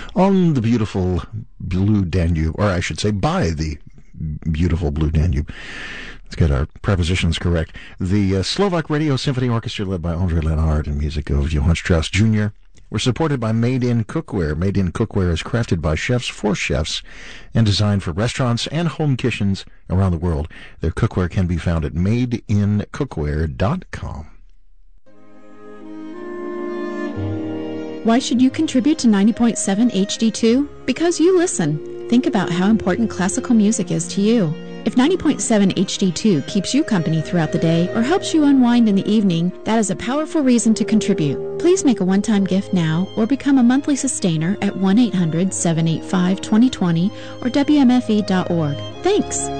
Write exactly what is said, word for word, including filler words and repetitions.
on the beautiful Blue Danube, or I should say by the beautiful Blue Danube. Let's get our prepositions correct. The uh, Slovak Radio Symphony Orchestra, led by André Lenard and music of Johann Strauss Junior We're supported by Made in Cookware. Made in Cookware is crafted by chefs for chefs and designed for restaurants and home kitchens around the world. Their cookware can be found at made in cookware dot com. Why should you contribute to ninety point seven H D two? Because you listen. Think about how important classical music is to you. If ninety point seven H D two keeps you company throughout the day or helps you unwind in the evening, that is a powerful reason to contribute. Please make a one-time gift now or become a monthly sustainer at one eight hundred seven eight five two zero two zero or W M F E dot org. Thanks!